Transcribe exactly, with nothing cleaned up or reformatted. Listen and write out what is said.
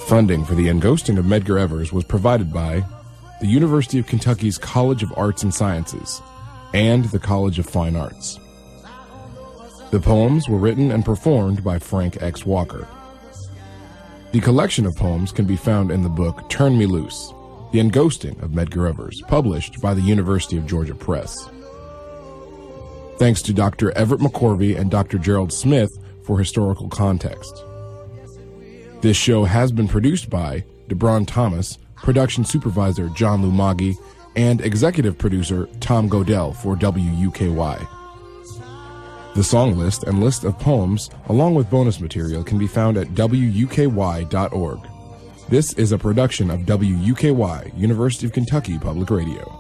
Funding for the enghosting of Medgar Evers was provided by the University of Kentucky's College of Arts and Sciences and the College of Fine Arts. The poems were written and performed by Frank X. Walker. The collection of poems can be found in the book Turn Me Loose, The Enghosting of Medgar Evers, published by the University of Georgia Press. Thanks to Doctor Everett McCorvey and Doctor Gerald Smith for historical context. This show has been produced by DeBron Thomas, production supervisor John Lumagi, and executive producer Tom Godell for W U K Y. The song list and list of poems, along with bonus material, can be found at W U K Y dot org. This is a production of W U K Y, University of Kentucky Public Radio.